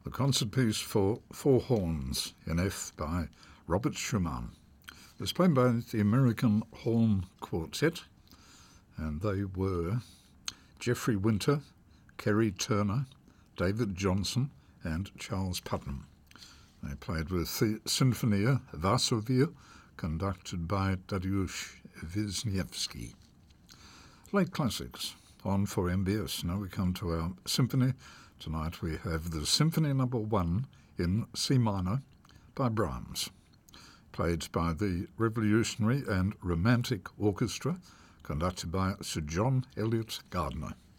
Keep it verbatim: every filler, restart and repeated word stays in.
a concert piece for four horns in F by Robert Schumann. It's played by the American Horn Quartet, and they were Jeffrey Winter, Kerry Turner, David Johnson, and Charles Putnam. They played with the Sinfonia Varsovia, conducted by Dariusz Wisniewski. Late classics on for M B S. Now we come to our symphony. Tonight we have the Symphony Number One in C minor by Brahms, played by the Revolutionary and Romantic Orchestra, conducted by Sir John Eliot Gardiner.